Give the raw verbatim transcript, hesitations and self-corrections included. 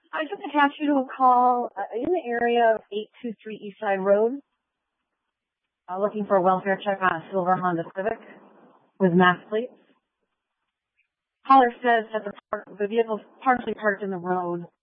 I just attached you to a call uh, in the area of eight two three East Side Road, uh, looking for a welfare check on a silver Honda Civic with mass plates. Caller says that the, park, the vehicle is partially parked in the road